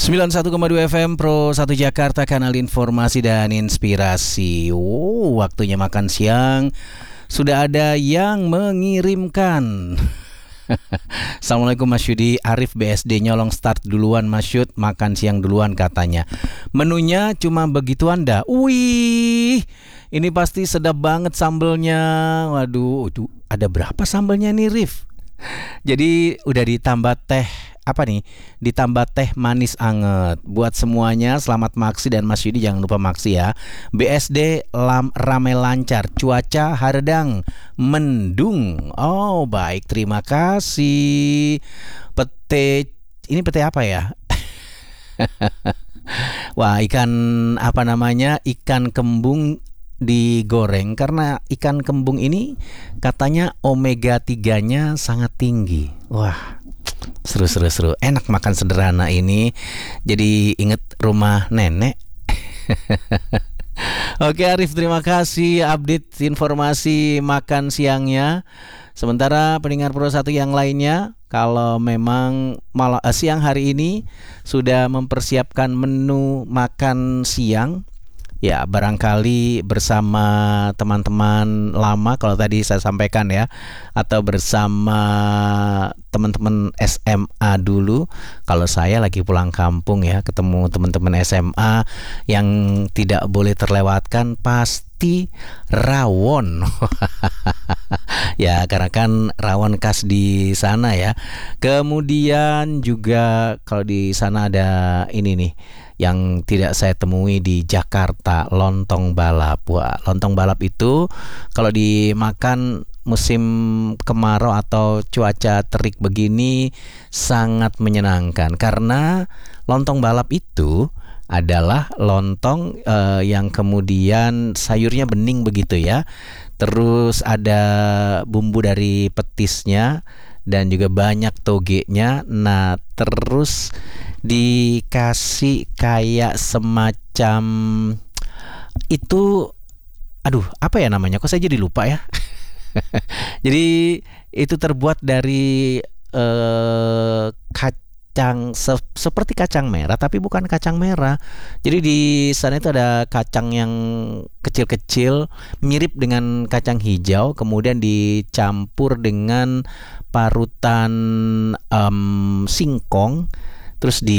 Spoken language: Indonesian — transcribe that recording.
91,2 FM Pro 1 Jakarta, kanal informasi dan inspirasi. Waktunya makan siang. Sudah ada yang mengirimkan. Assalamualaikum Mas Yudi, Arif BSD nyolong start duluan Mas Yud, makan siang duluan katanya. Menunya cuma begitu Anda. Wih, ini pasti sedap banget sambelnya. Waduh, ada berapa sambelnya nih Rif? Jadi udah ditambah teh ditambah teh manis anget. Buat semuanya selamat maksi, dan Mas Yudi jangan lupa maksi ya. BSD ramai lancar, cuaca haredang mendung. Oh baik, terima kasih. Ini pete apa ya? Wah, ikan kembung digoreng, karena ikan kembung ini katanya omega 3-nya sangat tinggi. Wah, seru. Enak makan sederhana ini. Jadi inget rumah nenek. Oke Arif, terima kasih update informasi makan siangnya. Sementara pendengar Pro 1 yang lainnya, kalau memang siang hari ini sudah mempersiapkan menu makan siang, ya barangkali bersama teman-teman lama, kalau tadi saya sampaikan ya, atau bersama teman-teman SMA dulu. Kalau saya lagi pulang kampung ya, ketemu teman-teman SMA, yang tidak boleh terlewatkan pasti rawon. Ya, karena kan rawon khas di sana ya. Kemudian juga kalau di sana ada ini nih, yang tidak saya temui di Jakarta, lontong balap. Wah, lontong balap itu kalau dimakan musim kemarau atau cuaca terik begini sangat menyenangkan, karena lontong balap itu adalah lontong yang kemudian sayurnya bening begitu ya. Terus ada bumbu dari petisnya dan juga banyak togenya. Nah, terus dikasih kayak semacam itu, apa ya namanya? Kok saya jadi lupa ya? Jadi itu terbuat dari kacang seperti kacang merah, tapi bukan kacang merah. Jadi di sana itu ada kacang yang kecil-kecil mirip dengan kacang hijau, kemudian dicampur dengan parutan singkong, terus